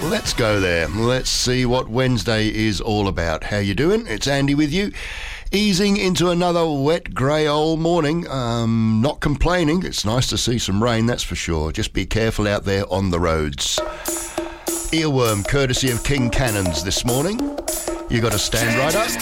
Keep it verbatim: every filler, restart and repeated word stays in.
let's go there. Let's see what Wednesday is all about. How you doing? It's Andy with you. Easing into another wet, grey old morning. Um, not complaining. It's nice to see some rain, that's for sure. Just be careful out there on the roads. Earworm, courtesy of King Cannons this morning. You got to stand right up.